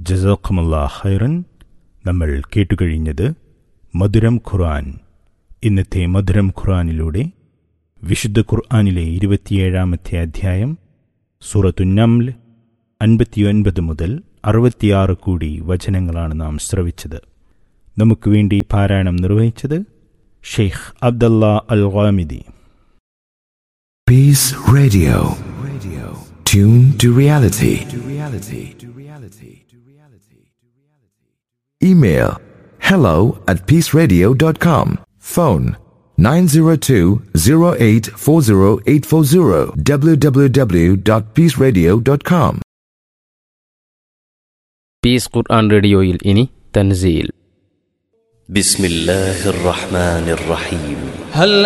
ജസാക്കുമുല്ലാഹ് ഖൈറൻ. നമ്മൾ കേട്ടുകഴിഞ്ഞത് മധുരം ഖുർആൻ. ഇന്നത്തെ മധുരം ഖുർആനിലൂടെ വിശുദ്ധ ഖുർആനിലെ 27-ാമത്തെ അധ്യായം സൂറത്തുൻ നംൽ 59 മുതൽ 66 കൂടി വചനങ്ങളാണ് നാം ശ്രവിച്ചത്. നമുക്ക് വേണ്ടി പാരായണം നിർവഹിച്ചത് ഷെയ്ഖ് അബ്ദുള്ള അൽ ഗാമിദി. Peace Radio. Tune to reality. Email hello@peaceradio.com. Phone 902-0840840 www.peaceradio.com. Piece ഖുർആൻ റേഡിയോയിൽ ഇനി തൻസീൽ. ബിസ്മില്ലാഹിർ റഹ്മാനിർ റഹീം. هل